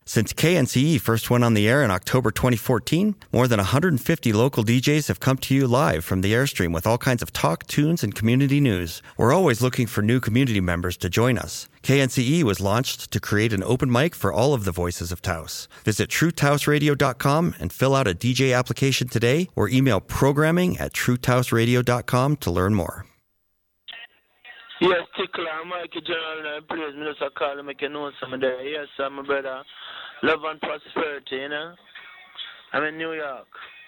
Since KNCE first went on the air in October 2014, more than 150 local DJs have come to you live from the Airstream with all kinds of talk, tunes, and community news. We're always looking for new community members to join us. KNCE was launched to create an open mic for all of the voices of Taos. Visit TrueTaosRadio.com and fill out a DJ application today, or email programming@TrueTaosRadio.com to learn more. Yes, Tickler, Mikey General, and please, me just call him, make you know some of that. Yes, sir, my brother. Love and prosperity, you know. I'm in New York.